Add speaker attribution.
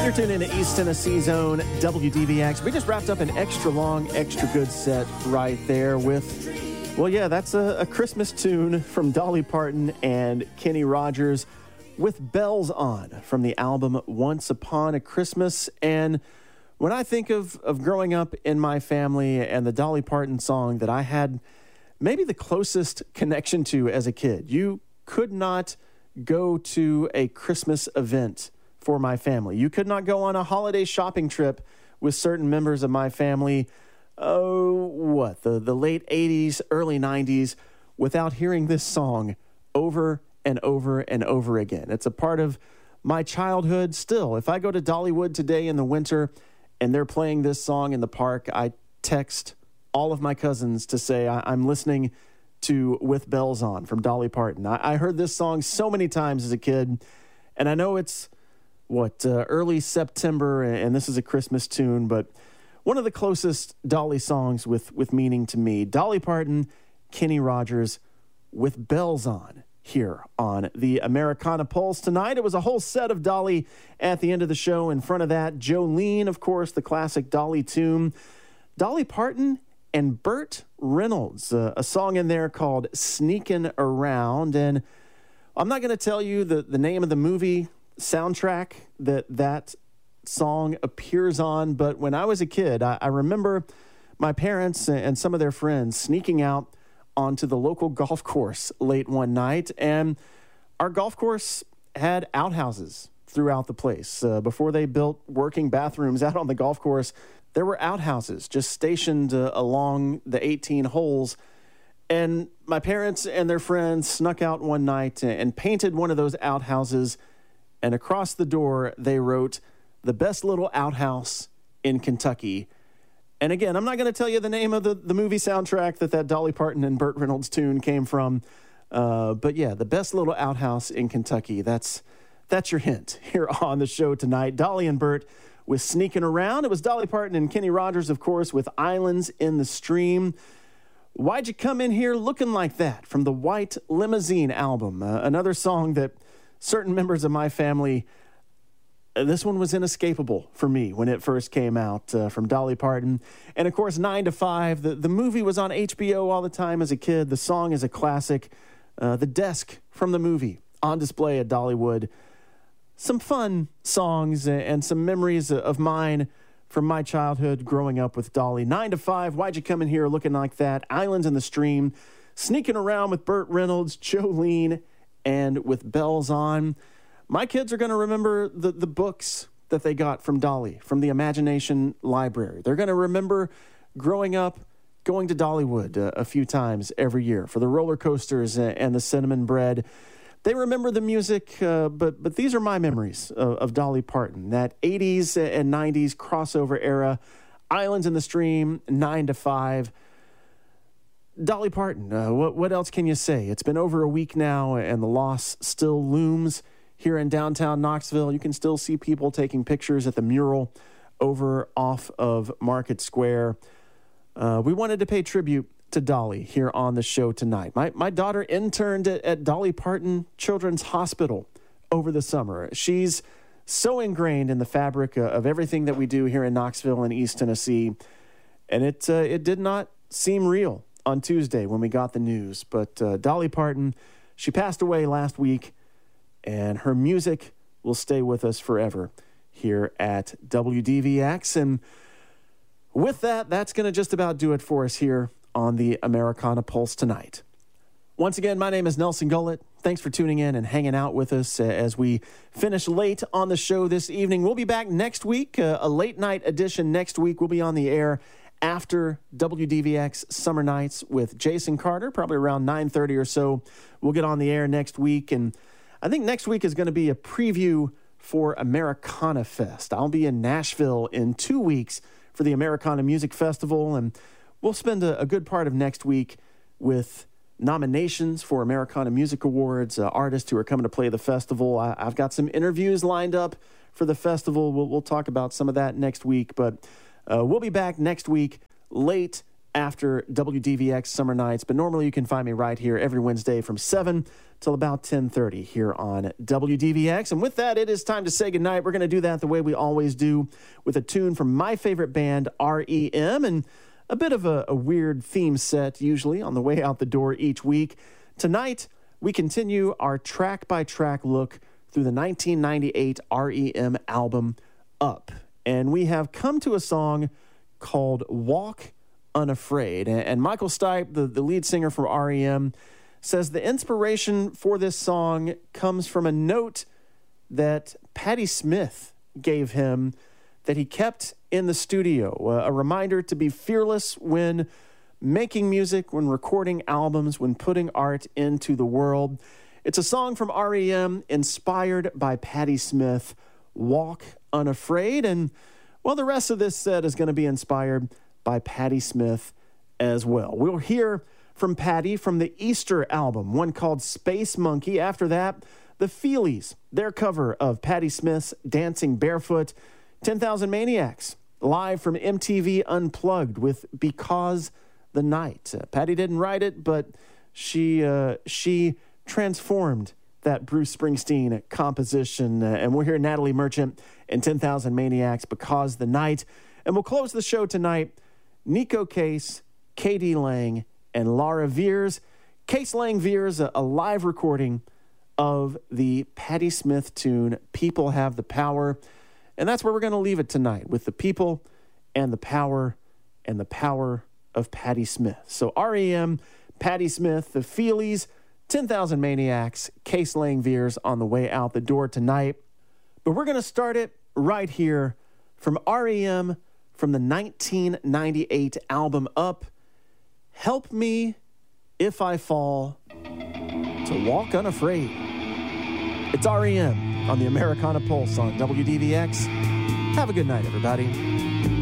Speaker 1: You're tuned into East Tennessee Zone, WDVX. We just wrapped up an extra long, extra good set right there with, well, yeah, that's a Christmas tune from Dolly Parton and Kenny Rogers with Bells On from the album Once Upon a Christmas. And when I think of growing up in my family and the Dolly Parton song that I had maybe the closest connection to as a kid, you could not go to a Christmas event for my family. You could not go on a holiday shopping trip with certain members of my family, the late 80s, early 90s, without hearing this song over and over and over again. It's a part of my childhood still. If I go to Dollywood today in the winter and they're playing this song in the park, I text all of my cousins to say I'm listening to With Bells On from Dolly Parton. I heard this song so many times as a kid, and I know it's early September, and this is a Christmas tune, but one of the closest Dolly songs with meaning to me. Dolly Parton, Kenny Rogers, with Bells On here on the Americana Pulse tonight. It was a whole set of Dolly at the end of the show. In front of that, Jolene, of course, the classic Dolly tune. Dolly Parton and Burt Reynolds, a song in there called Sneakin' Around. And I'm not going to tell you the name of the movie soundtrack that song appears on, but when I was a kid, I remember my parents and some of their friends sneaking out onto the local golf course late one night, and our golf course had outhouses throughout the place. Before they built working bathrooms out on the golf course, there were outhouses just stationed along the 18 holes, and my parents and their friends snuck out one night and painted one of those outhouses. And across the door, they wrote, "The best little outhouse in Kentucky." And again, I'm not going to tell you the name of the movie soundtrack that Dolly Parton and Burt Reynolds tune came from. But yeah, the best little outhouse in Kentucky. That's your hint here on the show tonight. Dolly and Burt with Sneakin' Around. It was Dolly Parton and Kenny Rogers, of course, with Islands in the Stream. Why'd You Come In Here Looking Like That from the White Limousine album. Another song that certain members of my family, this one was inescapable for me when it first came out, from Dolly Parton. And of course, 9 to 5, the movie was on HBO all the time as a kid. The song is a classic. The desk from the movie on display at Dollywood. Some fun songs and some memories of mine from my childhood growing up with Dolly. 9 to 5, Why'd You Come In Here Looking Like That? Islands in the Stream, Sneaking Around with Burt Reynolds, Jolene, and with Bells On. My kids are going to remember the books that they got from Dolly, from the Imagination Library. They're going to remember growing up, going to Dollywood a few times every year for the roller coasters and the cinnamon bread. They remember the music, but these are my memories of Dolly Parton, that 80s and 90s crossover era, Islands in the Stream, 9 to 5. Dolly Parton, what else can you say? It's been over a week now, and the loss still looms here in downtown Knoxville. You can still see people taking pictures at the mural over off of Market Square. We wanted to pay tribute to Dolly here on the show tonight. My daughter interned at Dolly Parton Children's Hospital over the summer. She's so ingrained in the fabric of everything that we do here in Knoxville and East Tennessee, and it did not seem real on Tuesday when we got the news. But Dolly Parton, she passed away last week, and her music will stay with us forever here at WDVX. And with that, that's going to just about do it for us here on the Americana Pulse tonight. Once again, my name is Nelson Gullett. Thanks for tuning in and hanging out with us as we finish late on the show this evening. We'll be back next week, a late night edition next week. We'll be on the air after WDVX Summer Nights with Jason Carter, probably around 9:30 or so. We'll get on the air next week, and I think next week is going to be a preview for Americana Fest. I'll be in Nashville in 2 weeks for the Americana Music Festival, and we'll spend a good part of next week with nominations for Americana Music Awards, artists who are coming to play the festival. I've got some interviews lined up for the festival. We'll talk about some of that next week, but we'll be back next week late after WDVX Summer Nights, but normally you can find me right here every Wednesday from 7 till about 10:30 here on WDVX. And with that, it is time to say goodnight. We're going to do that the way we always do, with a tune from my favorite band, REM, and a bit of a weird theme set usually on the way out the door each week. Tonight, we continue our track-by-track look through the 1998 REM album, Up. And we have come to a song called Walk Unafraid. And Michael Stipe, the lead singer for REM, says the inspiration for this song comes from a note that Patti Smith gave him that he kept in the studio, a reminder to be fearless when making music, when recording albums, when putting art into the world. It's a song from REM inspired by Patti Smith, Walk Unafraid. And, well, the rest of this set is going to be inspired by Patti Smith as well. We'll hear from Patti from the Easter album, one called Space Monkey. After that, the Feelies, their cover of Patti Smith's Dancing Barefoot. 10,000 Maniacs, live from MTV Unplugged with Because the Night. Patti didn't write it, but she transformed that Bruce Springsteen composition. And we'll hear Natalie Merchant and 10,000 Maniacs, Because the Night. And we'll close the show tonight, Nico Case, K.D. Lang, and Laura Veers. Case Lang Veers, a live recording of the Patti Smith tune, People Have the Power. And that's where we're going to leave it tonight, with the people and the power of Patti Smith. So REM, Patti Smith, the Feelies, 10,000 Maniacs, Case Lang Veers on the way out the door tonight. But we're going to start it right here from REM, from the 1998 album Up. Help Me If I Fall, to Walk Unafraid. It's REM on the Americana Pulse on WDVX. Have a good night, everybody.